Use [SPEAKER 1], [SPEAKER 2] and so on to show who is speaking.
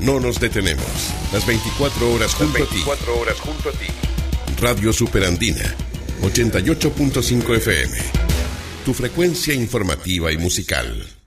[SPEAKER 1] No nos detenemos. Las 24 horas junto a ti. Radio Superandina, 88.5 FM. Tu frecuencia informativa y musical.